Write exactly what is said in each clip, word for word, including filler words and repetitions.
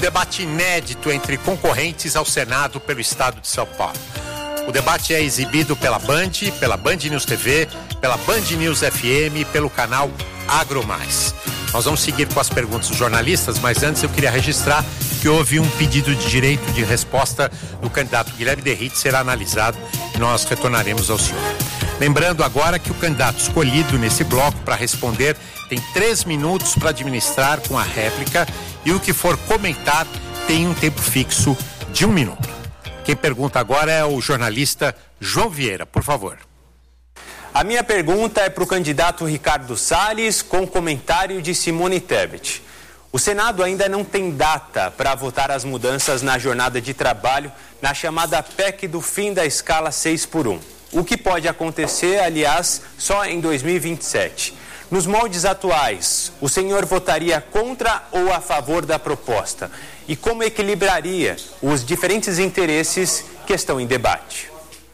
debate inédito entre concorrentes ao Senado pelo Estado de São Paulo. O debate é exibido pela Band, pela Band News T V, pela Band News F M e pelo canal Agro Mais. Nós vamos seguir com as perguntas dos jornalistas, mas antes eu queria registrar que houve um pedido de direito de resposta do candidato Guilherme Derrite, será analisado e nós retornaremos ao senhor. Lembrando agora que o candidato escolhido nesse bloco para responder tem três minutos para administrar com a réplica e o que for comentar tem um tempo fixo de um minuto. Quem pergunta agora é o jornalista João Vieira, por favor. A minha pergunta é para o candidato Ricardo Salles, com comentário de Simone Tebet. O Senado ainda não tem data para votar as mudanças na jornada de trabalho na chamada P E C do fim da escala seis por um. O que pode acontecer, aliás, só em dois mil e vinte e sete. Nos moldes atuais, o senhor votaria contra ou a favor da proposta? E como equilibraria os diferentes interesses que estão em debate?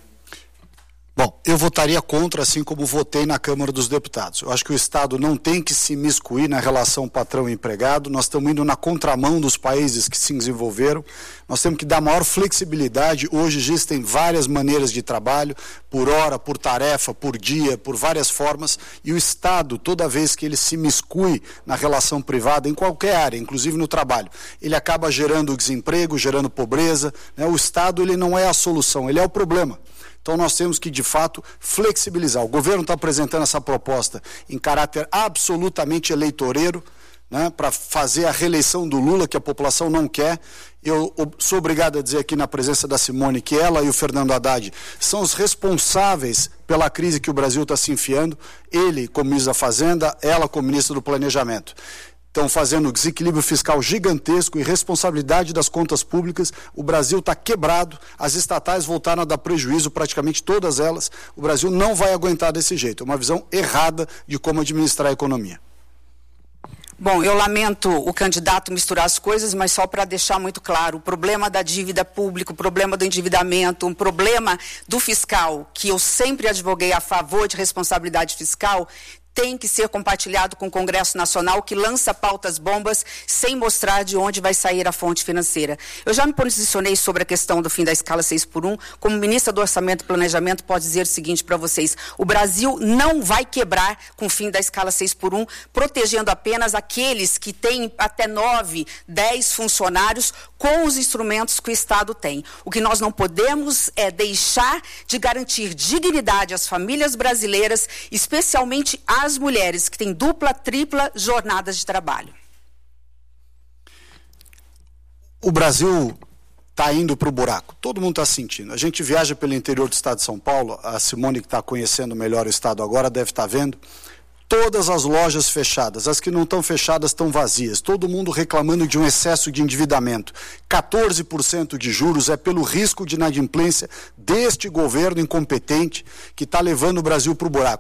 Bom, eu votaria contra, assim como votei na Câmara dos Deputados. Eu acho que o Estado não tem que se imiscuir na relação patrão-empregado. Nós estamos indo na contramão dos países que se desenvolveram. Nós temos que dar maior flexibilidade. Hoje existem várias maneiras de trabalho, por hora, por tarefa, por dia, por várias formas. E o Estado, toda vez que ele se imiscui na relação privada, em qualquer área, inclusive no trabalho, ele acaba gerando desemprego, gerando pobreza, né? O Estado, ele não é a solução, ele é o problema. Então nós temos que, de fato, flexibilizar. O governo está apresentando essa proposta em caráter absolutamente eleitoreiro, né, para fazer a reeleição do Lula, que a população não quer. Eu sou obrigado a dizer aqui na presença da Simone que ela e o Fernando Haddad são os responsáveis pela crise que o Brasil está se enfiando. Ele como ministro da Fazenda, ela como ministra do Planejamento. Estão fazendo um desequilíbrio fiscal gigantesco e responsabilidade das contas públicas. O Brasil está quebrado, as estatais voltaram a dar prejuízo, praticamente todas elas. O Brasil não vai aguentar desse jeito. É uma visão errada de como administrar a economia. Bom, eu lamento o candidato misturar as coisas, mas só para deixar muito claro, o problema da dívida pública, o problema do endividamento, o problema do fiscal, que eu sempre advoguei a favor de responsabilidade fiscal, tem que ser compartilhado com o Congresso Nacional, que lança pautas bombas sem mostrar de onde vai sair a fonte financeira. Eu já me posicionei sobre a questão do fim da escala seis por um. Como ministra do Orçamento e Planejamento, posso dizer o seguinte para vocês: o Brasil não vai quebrar com o fim da escala seis por um, protegendo apenas aqueles que têm até nove, dez funcionários com os instrumentos que o Estado tem. O que nós não podemos é deixar de garantir dignidade às famílias brasileiras, especialmente às as mulheres que têm dupla, tripla jornadas de trabalho. O Brasil está indo para o buraco. Todo mundo está sentindo. A gente viaja pelo interior do estado de São Paulo. A Simone, que está conhecendo melhor o estado agora, deve estar vendo. Todas as lojas fechadas, as que não estão fechadas estão vazias, todo mundo reclamando de um excesso de endividamento. quatorze por cento de juros é pelo risco de inadimplência deste governo incompetente que está levando o Brasil para o buraco.